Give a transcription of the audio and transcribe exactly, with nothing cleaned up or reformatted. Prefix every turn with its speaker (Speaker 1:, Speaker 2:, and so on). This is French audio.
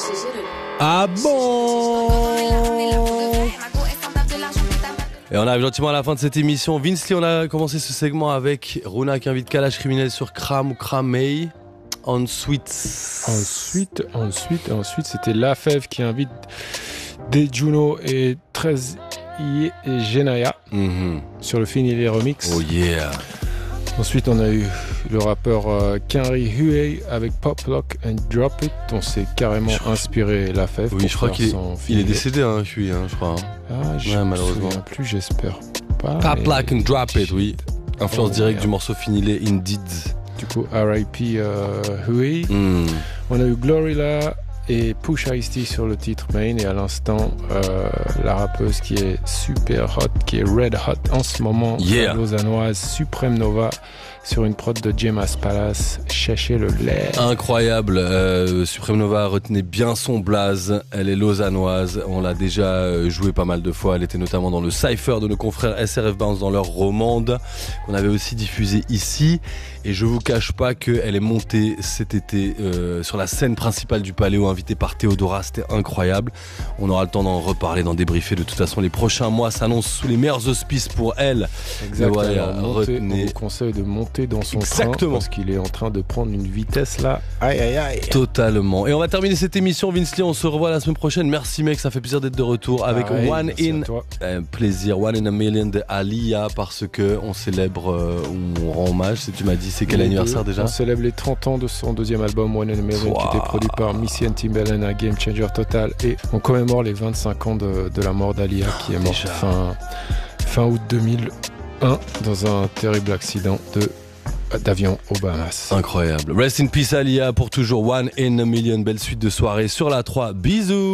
Speaker 1: Ah bon? Et on arrive gentiment à la fin de cette émission. Vince Lee, on a commencé ce segment avec Runa qui invite Kalash Criminel sur Kram ou Kramei. Ensuite,
Speaker 2: ensuite, ensuite, ensuite, c'était La Fève qui invite des Juno et treize et Genaya mm-hmm. sur le Finilé Remix.
Speaker 1: Oh yeah.
Speaker 2: Ensuite, on a eu le rappeur euh, Kenry Huey avec Pop Lock and Drop It. On s'est carrément je inspiré La Fève.
Speaker 1: Oui, je crois qu'il est, il est décédé, hein, Huey, hein, je crois. Hein.
Speaker 2: Ah, je ouais, malheureusement. Me souviens plus, j'espère pas.
Speaker 1: Pop Lock and Drop It, oui. Influence oh, directe merde. Du morceau Finilé Indeed.
Speaker 2: Du coup, R I P euh, Huey. Mm. On a eu Glorilla et Pusha T sur le titre main, et à l'instant euh, la rappeuse qui est super hot, qui est red hot en ce moment, yeah. lausannoise, Supreme Nova sur une prod de Jemas Palace, cherchez le lait.
Speaker 1: Incroyable, euh, Supreme Nova, retenez bien son blaze, elle est lausannoise, on l'a déjà joué pas mal de fois, elle était notamment dans le cypher de nos confrères S R F Bounce dans leur romande, qu'on avait aussi diffusé ici, et je vous cache pas qu'elle est montée cet été euh, sur la scène principale du Paléo, invitée par Théodora, c'était incroyable. On aura le temps d'en reparler, d'en débriefer. De toute façon, les prochains mois s'annoncent sous les meilleurs auspices pour elle.
Speaker 2: Exactement. Voilà, montez, on vous conseille de monter dans son Exactement. train parce qu'il est en train de prendre une vitesse là. Aïe aïe aïe.
Speaker 1: Totalement. Et on va terminer cette émission, Vince Lee. On se revoit la semaine prochaine. Merci mec, ça fait plaisir d'être de retour avec ah ouais, One in euh, plaisir, One in a Million de Alia, parce que on célèbre, euh, on rend hommage. Si tu m'as dit, c'est quel les anniversaire deux, déjà?
Speaker 2: On célèbre les trente ans de son deuxième album One in a Million, wow. qui était produit par Missy and Timbaland, un game changer total, et on commémore les vingt-cinq ans de, de la mort d'Alia qui est morte fin, fin août deux mille un dans un terrible accident de d'avion aux Bahamas.
Speaker 1: Incroyable. Rest in peace Alia, pour toujours One in a Million. Belle suite de soirée sur la trois. Bisous.